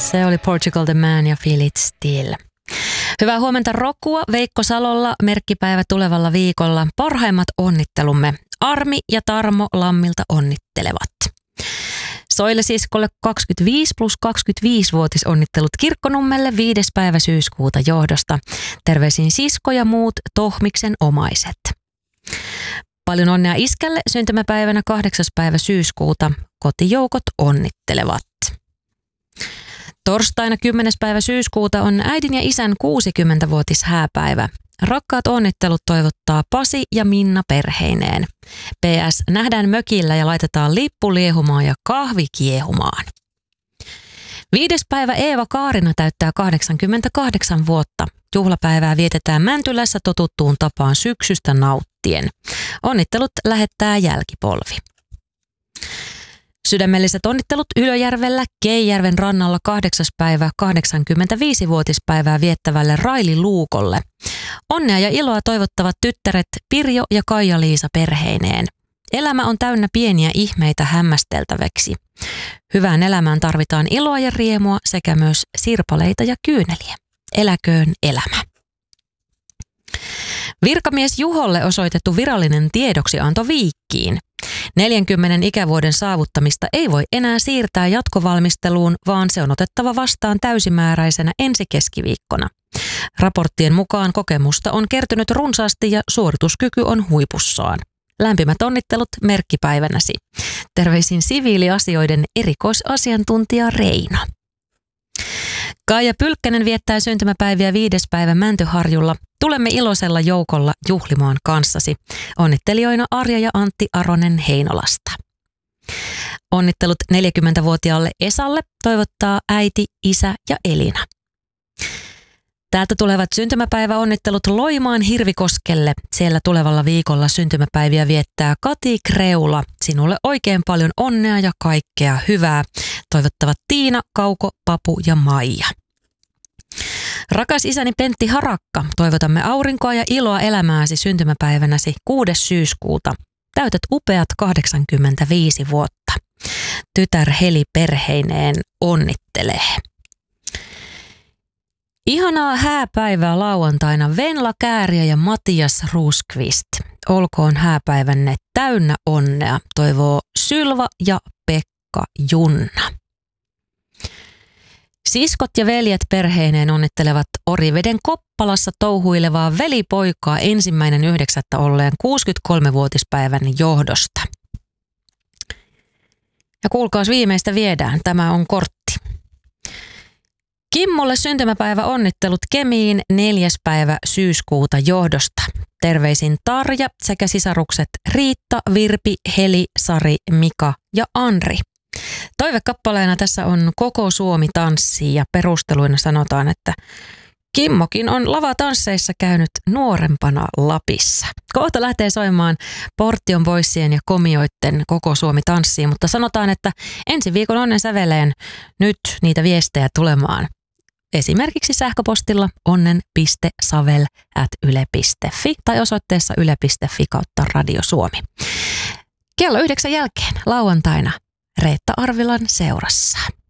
Se oli Portugal the Man ja Feel It Still. Hyvää huomenta Rokua Veikko Salolla, merkkipäivä tulevalla viikolla. Parhaimmat onnittelumme Armi ja Tarmo Lammilta onnittelevat. Soile siskolle 25 plus 25-vuotisonnittelut Kirkkonummelle 5. päivä syyskuuta johdosta. Terveisin sisko ja muut Tohmiksen omaiset. Paljon onnea iskälle syntymäpäivänä 8. päivä syyskuuta. Kotijoukot onnittelevat. Torstaina 10. päivä syyskuuta on äidin ja isän 60-vuotishääpäivä. Rakkaat onnittelut toivottaa Pasi ja Minna perheineen. PS, nähdään mökillä ja laitetaan lippu liehumaan ja kahvi kiehumaan. 5. päivä Eeva Kaarina täyttää 88 vuotta. Juhlapäivää vietetään Mäntylässä totuttuun tapaan syksystä nauttien. Onnittelut lähettää jälkipolvi. Sydämelliset onnittelut Ylöjärvellä Keijärven rannalla 8. päivä 85-vuotispäivää viettävälle Raili Luukolle. Onnea ja iloa toivottavat tyttäret Pirjo ja Kaija-Liisa perheineen. Elämä on täynnä pieniä ihmeitä hämmästeltäväksi. Hyvään elämään tarvitaan iloa ja riemua sekä myös sirpaleita ja kyyneliä. Eläköön elämä. Virkamies Juholle osoitettu virallinen tiedoksianto Viikkiin. 40 ikävuoden saavuttamista ei voi enää siirtää jatkovalmisteluun, vaan se on otettava vastaan täysimääräisenä ensi keskiviikkona. Raporttien mukaan kokemusta on kertynyt runsaasti ja suorituskyky on huipussaan. Lämpimät onnittelut merkkipäivänäsi. Terveisin siviiliasioiden erikoisasiantuntija Reino. Kaija Pylkkänen viettää syntymäpäiviä 5. päivä Mäntyharjulla. Tulemme iloisella joukolla juhlimaan kanssasi. Onnittelijoina Arja ja Antti Aronen Heinolasta. Onnittelut 40-vuotiaalle Esalle toivottaa äiti, isä ja Elina. Täältä tulevat syntymäpäiväonnittelut Loimaan Hirvikoskelle. Siellä tulevalla viikolla syntymäpäiviä viettää Kati Kreula. Sinulle oikein paljon onnea ja kaikkea hyvää. Toivottavat Tiina, Kauko, Papu ja Maija. Rakas isäni Pentti Harakka, toivotamme aurinkoa ja iloa elämääsi syntymäpäivänäsi 6. syyskuuta. Täytät upeat 85 vuotta. Tytär Heli perheineen onnittelee. Ihanaa hääpäivää lauantaina Venla Kääriä ja Matias Ruuskvist. Olkoon hääpäivänne täynnä onnea, toivoo Sylva ja Pekka Junna. Siskot ja veljet perheineen onnittelevat Oriveden Koppalassa touhuilevaa velipoikaa 1.9. olleen 63-vuotispäivän johdosta. Ja kuulkaas, viimeistä viedään. Tämä on kortti. Kimmolle syntymäpäivä onnittelut Kemiin 4. päivä syyskuuta johdosta. Terveisin Tarja sekä sisarukset Riitta, Virpi, Heli, Sari, Mika ja Anri. Toivekappaleena tässä on Koko Suomi tanssii ja perusteluina sanotaan, että Kimmokin on lavatansseissa käynyt nuorempana Lapissa. Kohta lähtee soimaan Portion Boysien ja Komioitten Koko Suomi tanssii, mutta sanotaan, että ensi viikon onnen säveleen nyt niitä viestejä tulemaan. Esimerkiksi sähköpostilla onnen.savel@yle.fi tai osoitteessa yle.fi/Radio Suomi. Kello 9 jälkeen lauantaina Reetta Arvilan seurassa.